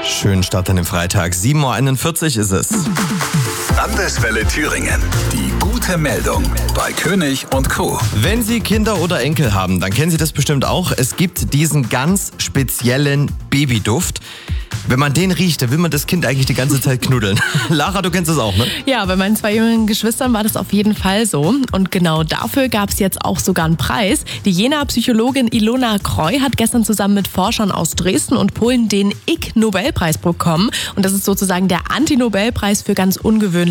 Schönen Start an den Freitag. 7.41 Uhr ist es. Landeswelle Thüringen. Die gute Meldung bei König und Co. Wenn Sie Kinder oder Enkel haben, dann kennen Sie das bestimmt auch. Es gibt diesen ganz speziellen Babyduft. Wenn man den riecht, dann will man das Kind eigentlich die ganze Zeit knuddeln. Lara, du kennst das auch, ne? Ja, bei meinen 2 jüngeren Geschwistern war das auf jeden Fall so. Und genau dafür gab es jetzt auch sogar einen Preis. Die Jenaer Psychologin Ilona Kreu hat gestern zusammen mit Forschern aus Dresden und Polen den Ig Nobelpreis bekommen. Und das ist sozusagen der Anti-Nobelpreis für ganz ungewöhnliche